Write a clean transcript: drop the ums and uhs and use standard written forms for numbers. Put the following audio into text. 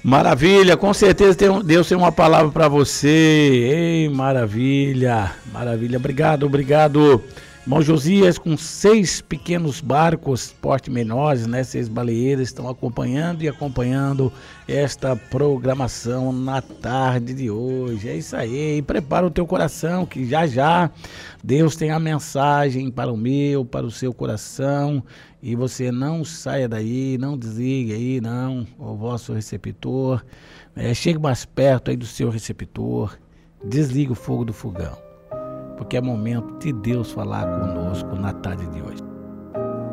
Maravilha, com certeza Deus tem uma palavra para você. Ei, maravilha, maravilha. Obrigado. Irmão Josias, com 6 pequenos barcos, porte menores, né? 6 baleeiras, estão acompanhando esta programação na tarde de hoje. É isso aí. E prepara o teu coração, que já Deus tem a mensagem para o seu coração. E você não saia daí, não desligue aí, não, o vosso receptor. Chegue mais perto aí do seu receptor, desligue o fogo do fogão, porque é momento de Deus falar conosco na tarde de hoje.